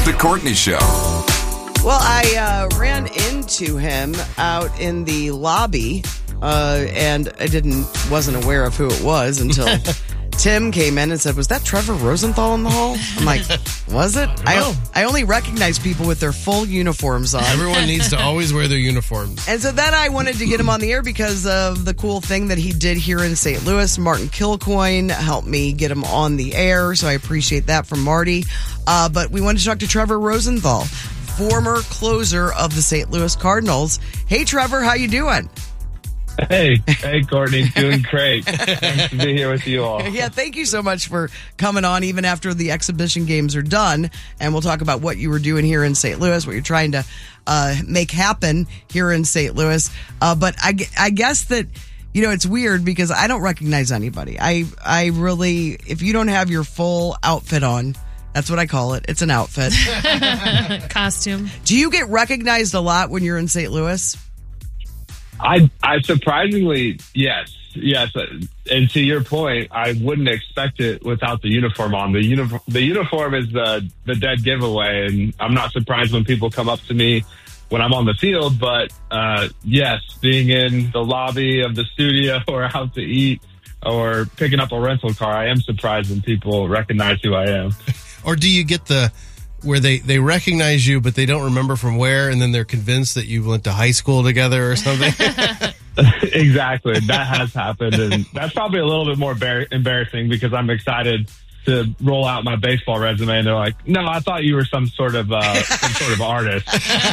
The Courtney Show. Well, I ran into him out in the lobby, and I wasn't aware of who it was until Tim came in and said, "Was that Trevor Rosenthal in the hall?" I'm like, "Was it?" I only recognize people with their full uniforms on. Everyone needs to always wear their uniforms. And so then I wanted to get him on the air because of the cool thing that he did here in St. Louis. Martin Kilcoyne helped me get him on the air, so I appreciate that from Marty. But we wanted to talk to Trevor Rosenthal, former closer of the St. Louis Cardinals. Hey, Trevor, how you doing? Hey, Courtney, doing great. Thanks to be here with you all. Yeah, thank you so much for coming on even after the exhibition games are done. And we'll talk about what you were doing here in St. Louis, what you're trying to make happen here in St. Louis. But I guess that, it's weird because I don't recognize anybody. I really, if you don't have your full outfit on, that's what I call it. It's an outfit. Costume. Do you get recognized a lot when you're in St. Louis? I surprisingly, yes. And to your point, I wouldn't expect it without the uniform on. The uniform is the dead giveaway, and I'm not surprised when people come up to me when I'm on the field. But yes, being in the lobby of the studio or out to eat or picking up a rental car, I am surprised when people recognize who I am. Or do you get where they recognize you, but they don't remember from where, and then they're convinced that you went to high school together or something? Exactly. That has happened, and that's probably a little bit more embarrassing because I'm excited to roll out my baseball resume, and they're like, "No, I thought you were some sort of artist."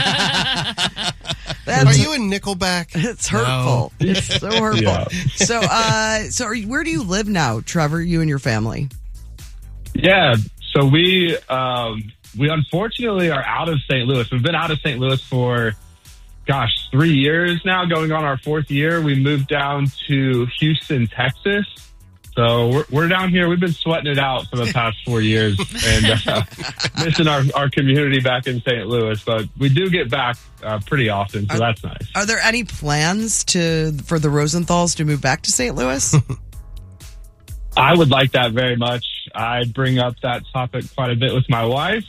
Are you in Nickelback? It's hurtful. No. It's so hurtful. Yeah. So where do you live now, Trevor? You and your family? Yeah. So we unfortunately are out of St. Louis. We've been out of St. Louis for, 3 years now, going on our 4th year. We moved down to Houston, Texas. So we're down here. We've been sweating it out for the past 4 years and missing our community back in St. Louis. But we do get back pretty often, so that's nice. Are there any plans for the Rosenthals to move back to St. Louis? I would like that very much. I bring up that topic quite a bit with my wife.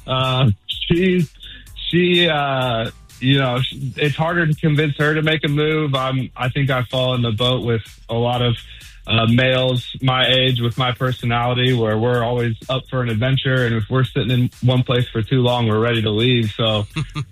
It's harder to convince her to make a move. I think I fall in the boat with a lot of males my age with my personality, where we're always up for an adventure, and if we're sitting in one place for too long, we're ready to leave. So,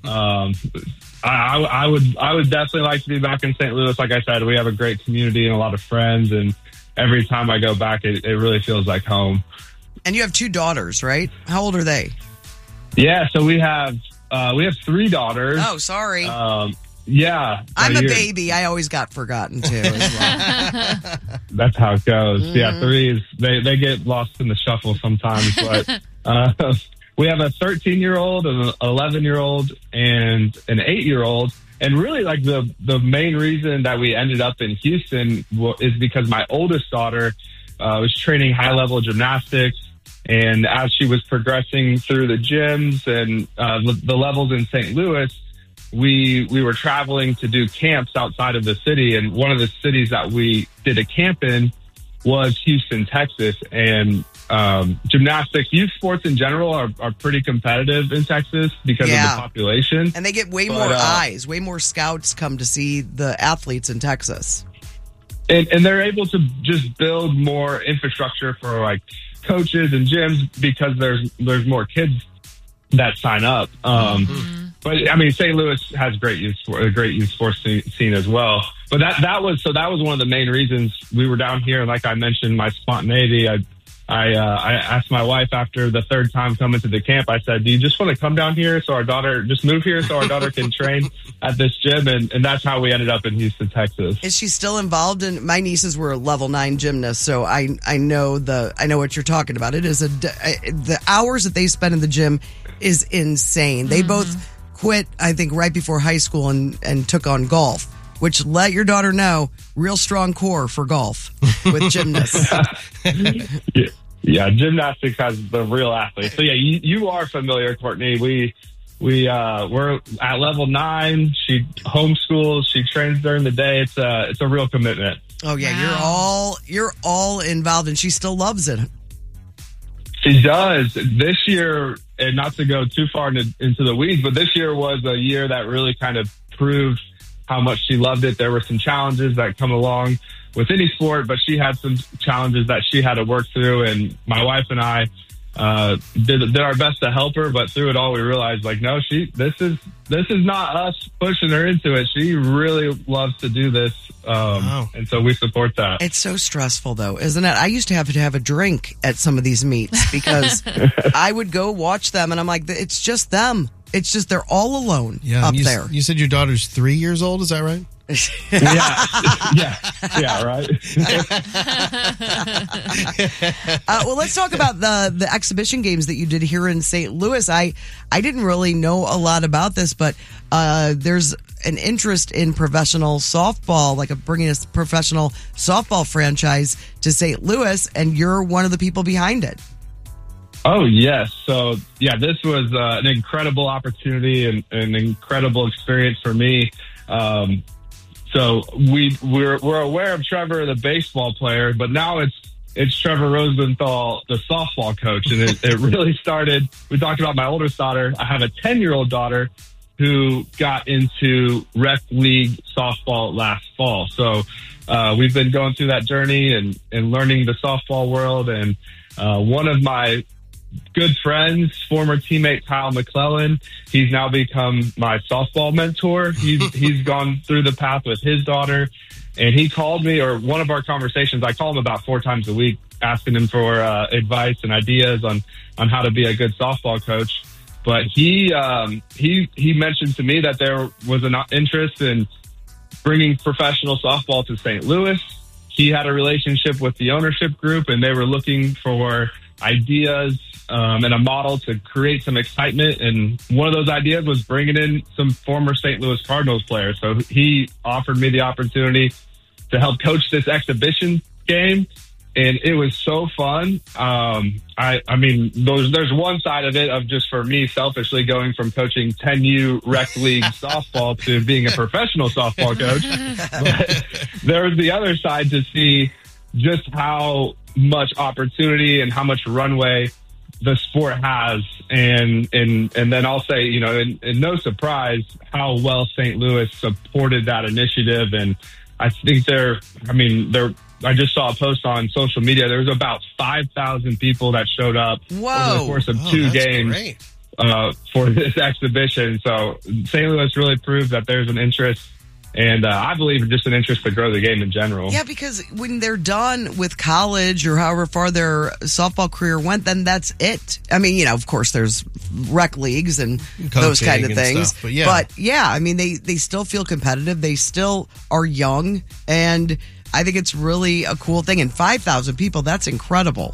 I would definitely like to be back in St. Louis. Like I said, we have a great community and a lot of friends, and every time I go back, it really feels like home. And you have 2 daughters, right? How old are they? Yeah, so we have 3 daughters. Oh, sorry. Yeah. I'm a baby. I always got forgotten, too, as well. That's how it goes. Mm-hmm. Yeah, 3 they get lost in the shuffle sometimes. But we have a 13-year-old, an 11-year-old, and an 8-year-old. And really, like, the main reason that we ended up in Houston is because my oldest daughter was training high-level gymnastics. And as she was progressing through the gyms and the levels in St. Louis, we were traveling to do camps outside of the city. And one of the cities that we did a camp in was Houston, Texas. And gymnastics, youth sports in general are pretty competitive in Texas because of the population. And they get way more eyes, way more scouts come to see the athletes in Texas. And they're able to just build more infrastructure for like coaches and gyms because there's more kids that sign up. But I mean, St. Louis has a great youth sports scene as well. But that was one of the main reasons we were down here. Like I mentioned, my spontaneity. I asked my wife after the 3rd time coming to the camp. I said, "Do you just want to come down here so our daughter can train at this gym?" And that's how we ended up in Houston, Texas. Is she still involved in? My nieces were level 9 gymnasts, so I know what you're talking about. It is the hours that they spend in the gym is insane. They both quit, I think, right before high school and took on golf. Which, let your daughter know, real strong core for golf with gymnasts. Yeah, gymnastics has the real athletes. So yeah, you are familiar, Courtney. We're at level 9. She homeschools. She trains during the day. It's a real commitment. Oh yeah, wow. You're all involved, and she still loves it. She does. This year, and not to go too far into the weeds, but this year was a year that really kind of proved how much she loved it. There were some challenges that come along with any sport, but she had some challenges that she had to work through. And my wife and I did our best to help her, but through it all, we realized, like, no, this is not us pushing her into it. She really loves to do this. And so we support that. It's so stressful, though, isn't it? I used to have a drink at some of these meets because I would go watch them, and I'm like, it's just them. It's just they're all alone up there. You said your daughter's 3 years old, is that right? yeah, right. Well, let's talk about the exhibition games that you did here in St. Louis. I didn't really know a lot about this, but there's an interest in professional softball, like bringing a professional softball franchise to St. Louis, and you're one of the people behind it. Oh, yes. So, this was an incredible opportunity and an incredible experience for me. So we're aware of Trevor, the baseball player, but now it's Trevor Rosenthal, the softball coach. And it really started, we talked about my oldest daughter. I have a 10-year-old daughter who got into rec league softball last fall. So we've been going through that journey and learning the softball world. And one of my good friends, former teammate Kyle McClellan, he's now become my softball mentor. He's gone through the path with his daughter, and he called me, or one of our conversations, I call him about 4 times a week, asking him for advice and ideas on how to be a good softball coach. But he mentioned to me that there was an interest in bringing professional softball to St. Louis. He had a relationship with the ownership group, and they were looking for ideas and a model to create some excitement. And one of those ideas was bringing in some former St. Louis Cardinals players. So he offered me the opportunity to help coach this exhibition game. And it was so fun. I mean, there's one side of it of just for me selfishly going from coaching 10U rec league softball to being a professional softball coach. But there was the other side to see just how much opportunity and how much runway the sport has. And then I'll say, and no surprise how well St. Louis supported that initiative. And I think I just saw a post on social media. There was about 5,000 people that showed up over the course of 2 games for this exhibition. So St. Louis really proved that there's an interest, and I believe just an interest to grow the game in general. Yeah, because when they're done with college or however far their softball career went, then that's it. I mean, of course, there's rec leagues and those kind of things. Stuff, but I mean, they still feel competitive. They still are young, and I think it's really a cool thing. And 5,000 people, that's incredible.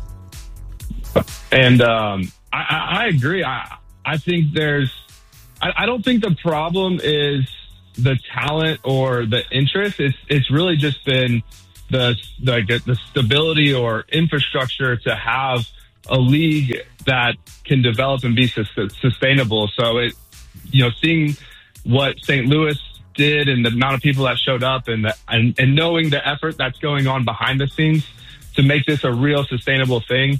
And I agree. I think I don't think the problem is the talent or the interest. It's really just been the stability or infrastructure to have a league that can develop and be sustainable. So seeing what St. Louis did and the amount of people that showed up and knowing the effort that's going on behind the scenes to make this a real sustainable thing.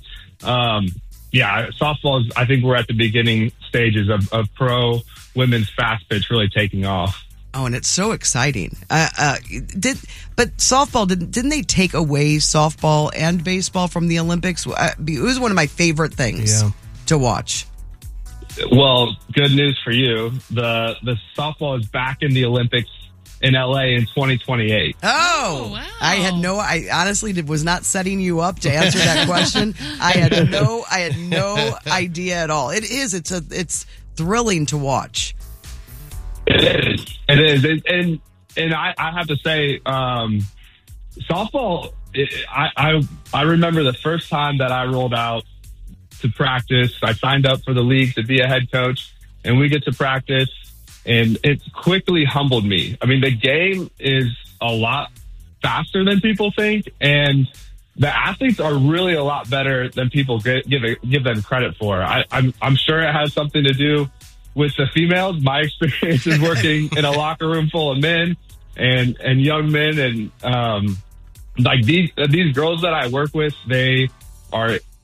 Softball is, I think we're at the beginning stages of pro women's fast pitch really taking off. Oh, and it's so exciting. But softball, didn't they take away softball and baseball from the Olympics? It was one of my favorite things to watch. Well, good news for you. The softball is back in the Olympics in LA in 2028. Oh, wow. I honestly was not setting you up to answer that question. I had no idea at all. It's thrilling to watch. It is. And I have to say, softball, I remember the first time that I rolled out to practice. I signed up for the league to be a head coach, and we get to practice, and it quickly humbled me. I mean, the game is a lot faster than people think, and the athletes are really a lot better than people give them credit for. I'm sure it has something to do with the females. My experience is working in a locker room full of men and young men, and like these girls that I work with, they are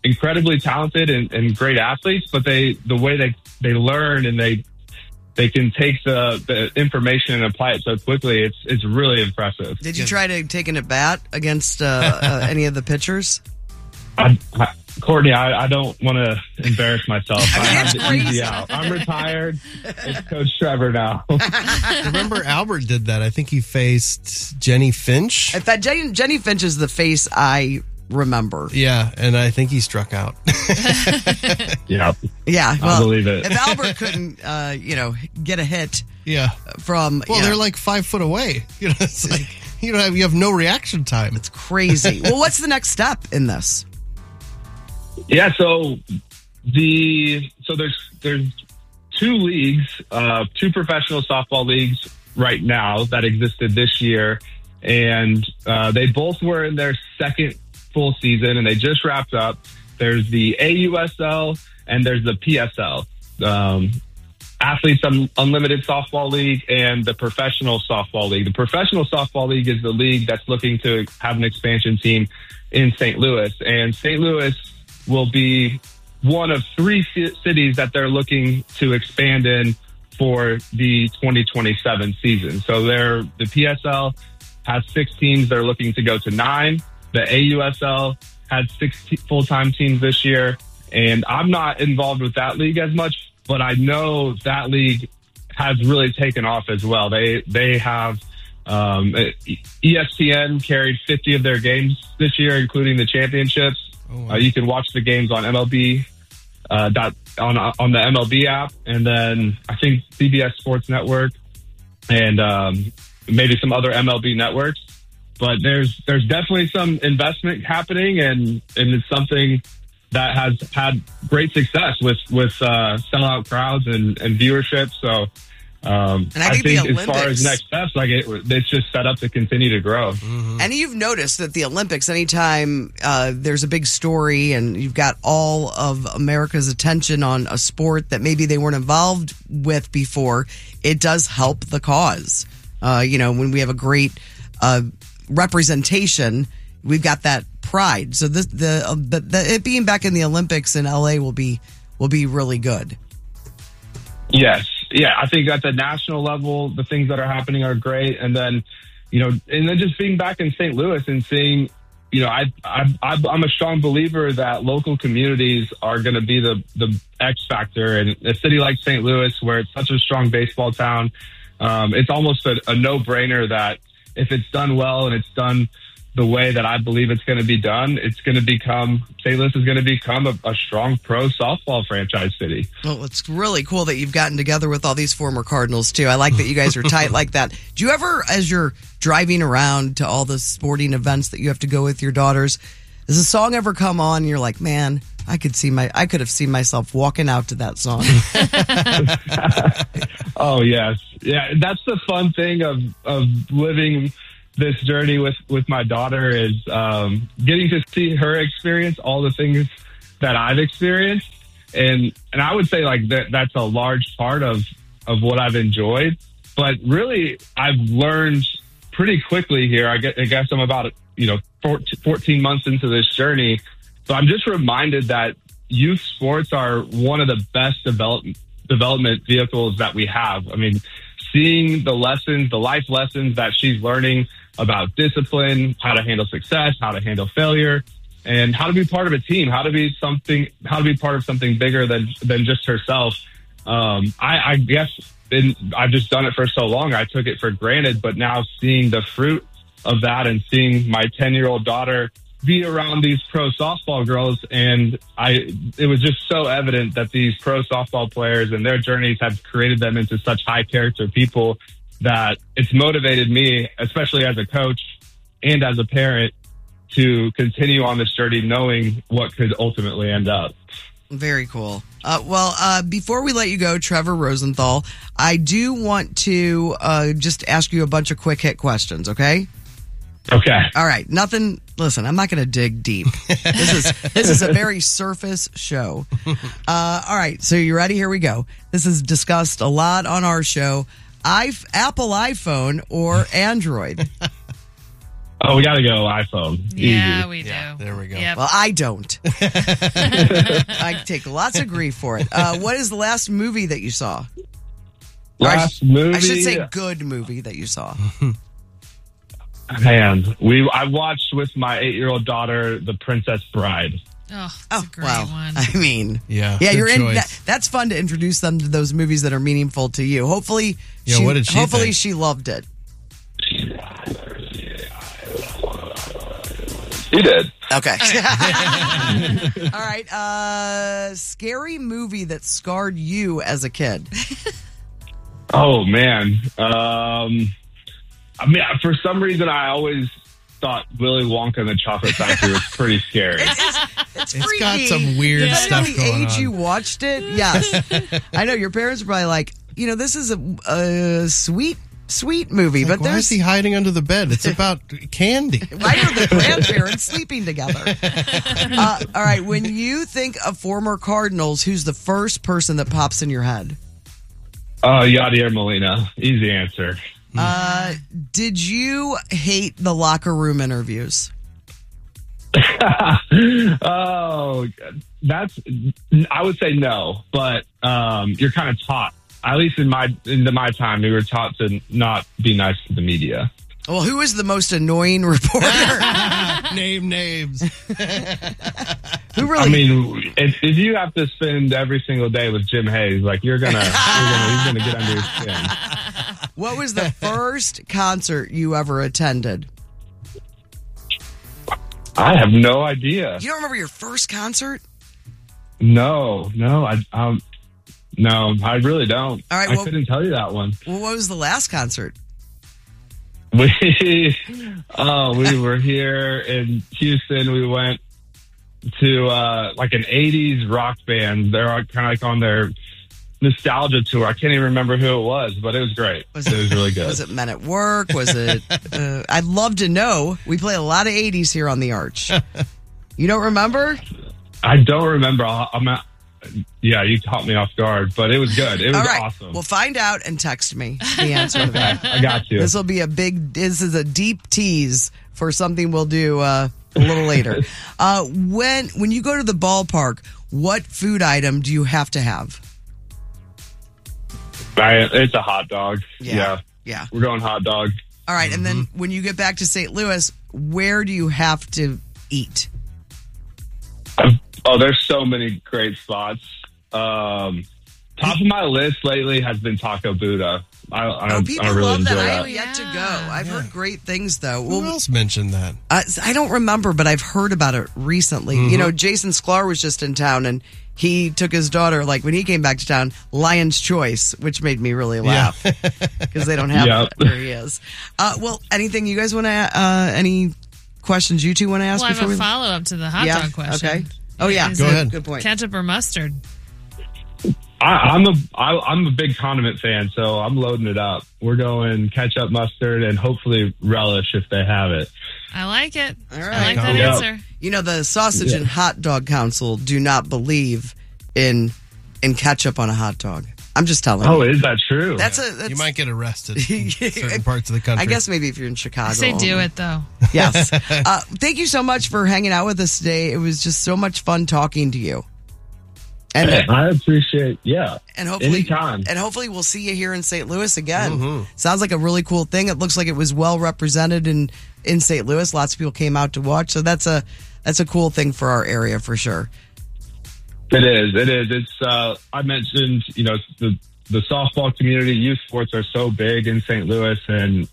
incredibly talented and great athletes, but the way they learn and they can take the information and apply it so quickly, it's really impressive. Did you try to take an at bat against any of the pitchers? Courtney, I don't want to embarrass myself. I have the crazy. easy out. I'm retired. It's Coach Trevor now. Remember Albert did that. I think he faced Jenny Finch. In fact, Jenny Finch is the face I remember. Yeah, and I think he struck out. Yeah. Yeah, well, I believe it. If Albert couldn't, get a hit Yeah. from, Well, they're like 5 foot away. It's like you have no reaction time. it's crazy. Well, what's the next step in this? Yeah, so there's 2 leagues, 2 professional softball leagues right now that existed this year, and they both were in their second full season, and they just wrapped up. There's the AUSL and there's the PSL, Athletes Unlimited Softball League, and the Professional Softball League. The Professional Softball League is the league that's looking to have an expansion team in St. Louis, and St. Louis will be one of 3 cities that they're looking to expand in for the 2027 season. So the PSL has 6 teams. They're looking to go to 9. The AUSL had 6 full-time teams this year, and I'm not involved with that league as much, but I know that league has really taken off as well. They have ESPN carried 50 of their games this year, including the championships. Oh, wow. You can watch the games on MLB on the MLB app, and then I think CBS Sports Network and maybe some other MLB networks. But there's definitely some investment happening, and it's something that has had great success with sellout crowds and viewership. So and I think as far as next steps, it's just set up to continue to grow. Mm-hmm. And you've noticed that the Olympics, anytime there's a big story and you've got all of America's attention on a sport that maybe they weren't involved with before, it does help the cause. When we have a great representation, we've got that pride. So it being back in the Olympics in LA will be really good. Yes. Yeah, I think at the national level, the things that are happening are great. And then, and then just being back in St. Louis and seeing, I'm a strong believer that local communities are going to be the X factor. And a city like St. Louis, where it's such a strong baseball town, it's almost a no-brainer that if it's done well and it's done the way that I believe it's going to be done, St. Louis is going to become a strong pro softball franchise city. Well, it's really cool that you've gotten together with all these former Cardinals, too. I like that you guys are tight like that. Do you ever, as you're driving around to all the sporting events that you have to go with your daughters, does a song ever come on and you're like, man, I could have seen myself walking out to that song? Oh, yes. Yeah, that's the fun thing of living this journey with my daughter is getting to see her experience all the things that I've experienced. And I would say that's a large part of what I've enjoyed. But really, I've learned pretty quickly here. I guess I'm about 14 months into this journey. So I'm just reminded that youth sports are one of the best development vehicles that we have. I mean, seeing the life lessons that she's learning about discipline, how to handle success, how to handle failure, and how to be part of a team, how to be part of something bigger than just herself. I guess I've just done it for so long, I took it for granted, but now seeing the fruit of that and seeing my 10-year-old daughter be around these pro softball girls, and it was just so evident that these pro softball players and their journeys have created them into such high character people that it's motivated me, especially as a coach and as a parent, to continue on this journey knowing what could ultimately end up. Very cool. Before we let you go, Trevor Rosenthal, I do want to just ask you a bunch of quick hit questions, okay? Okay. All right. Nothing. Listen, I'm not going to dig deep. This is a very surface show. All right. So you ready? Here we go. This is discussed a lot on our show. Apple iPhone or Android? Oh, we got to go iPhone. Yeah, Easy. we do. Yeah, there we go. Yep. Well, I don't. I take lots of grief for it. What is the last movie that you saw? Last movie. I should say good movie that you saw. Man, I watched with my 8-year-old daughter The Princess Bride. Oh, that's a great one. I mean, Yeah, yeah, good you're in. choice. That's fun to introduce them to those movies that are meaningful to you. Hopefully, Yeah, what did she hopefully think? she loved it. He did. Okay. All right. Scary movie that scarred you as a kid. Oh man. I mean, for some reason, I always thought Willy Wonka and the Chocolate Factory was pretty scary. It's It's freaky. got some weird Depending stuff on the going age on. you watched it, yes. I know your parents were probably like, this is a sweet movie, Like, but why is there's he hiding under the bed? It's about candy. why are the grandparents sleeping together? All right, when you think of former Cardinals, who's the first person that pops in your head? Yadier Molina. Easy answer. Did you hate the locker room interviews? Oh, I would say no, but you're kind of taught. At least in my time, we were taught to not be nice to the media. Well, who is the most annoying reporter? Name names. Who really? I mean, if you have to spend every single day with Jim Hayes, like he's gonna get under your skin. What was the first concert you ever attended? I have no idea. You don't remember your first concert? No, I really don't. All right, I well- couldn't tell you that one. Well, what was the last concert? We were here in Houston. We went to like an 80s rock band. They're kind of like on their nostalgia tour. I can't even remember who it was, but it was great. It was really good. Was it Men at Work? Was it? I'd love to know. We play a lot of 80s here on the Arch. You don't remember? I don't remember. Yeah, you caught me off guard, but it was good. It was All right. awesome. Well, find out and text me the answer to that. I got you. This is a deep tease for something we'll do a little later. When you go to the ballpark, what food item do you have to have? It's a hot dog. Yeah. We're going hot dog. All right. And then when you get back to St. Louis, where do you have to eat? Oh, there's so many great spots. Top of my list lately has been Taco Buddha. I People really love enjoy that. I that. have yet to go. I've heard great things, though. Who else mentioned that? I don't remember, but I've heard about it recently. You know, Jason Sklar was just in town, and he took his daughter, like when he came back to town, Lion's Choice, which made me really laugh because they don't have Yep. that where he is. Well, anything you guys want to, any questions you two want to ask Well, I before have we a follow up to the hot dog question. Okay. Oh, yeah. Is Go it ahead. Good point. Ketchup or mustard? I'm a big condiment fan, so I'm loading it up. We're going ketchup, mustard, and hopefully relish if they have it. I like it. All right. I like that Yeah. answer. You know, the Sausage and Hot Dog Council do not believe in ketchup on a hot dog. I'm just telling Oh, you. is that true? That's You might get arrested in certain parts of the country. I guess maybe if you're in Chicago. I say do only. it, though. Yes. Thank you so much for hanging out with us today. It was just so much fun talking to you. And I appreciate. and hopefully anytime. and hopefully we'll see you here in St. Louis again. Sounds like a really cool thing. It looks like it was well represented in St. Louis. Lots of people came out to watch. So that's a cool thing for our area for sure. It is. It's. I mentioned, the softball community, youth sports are so big in St. Louis, and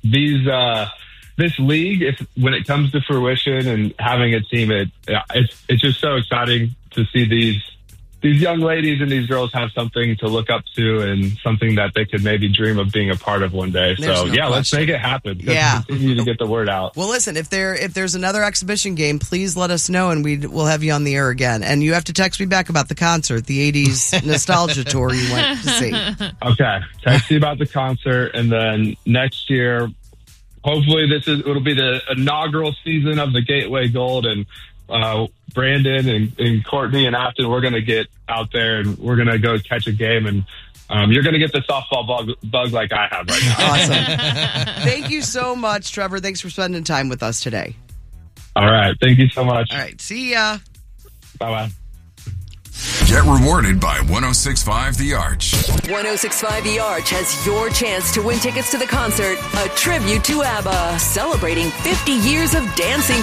this league, when it comes to fruition and having a team, it's just so exciting to see these young ladies and these girls have something to look up to and something that they could maybe dream of being a part of one day. There's So no let's question. make it happen. Let's Yeah. continue to get the word out. Well, listen, if there's another exhibition game, please let us know and we'll have you on the air again. And you have to text me back about the concert, the 80s nostalgia tour you went to see. Okay. Text you about the concert, and then next year, hopefully it'll be the inaugural season of the Gateway Gold, and Brandon and Courtney and Afton, we're going to get out there and we're going to go catch a game. And you're going to get the softball bug like I have right now. Awesome. Thank you so much, Trevor. Thanks for spending time with us today. All right. Thank you so much. All right. See ya. Bye-bye. Get rewarded by 106.5 The Arch. 106.5 The Arch has your chance to win tickets to the concert, A Tribute to ABBA, celebrating 50 years of dancing